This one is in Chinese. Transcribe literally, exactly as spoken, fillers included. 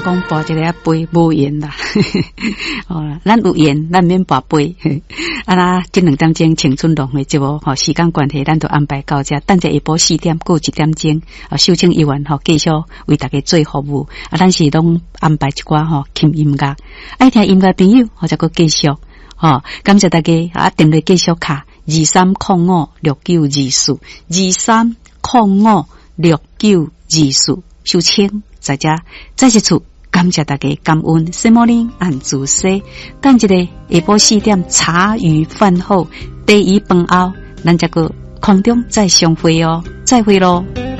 若讲跋一个啊杯无缘啦，哦，咱有缘，咱免跋杯。啊啦，这两点钟青春龙的节目，吼，时间关系，咱都安排到这。等者下晡四点过一点钟，啊，秀清议员吼继续为大家做服务。啊，咱是拢安排一寡吼轻音乐，爱听音乐朋友，或者个继续，吼，感谢大家啊，电话继续卡二三零五六九二四，二三零五六九二四，秀清在这再一次。感谢大家，感恩什么呢？按自西，等一个下晡四点茶余饭后，第一饭后，咱这个空中再相会哦，再会咯。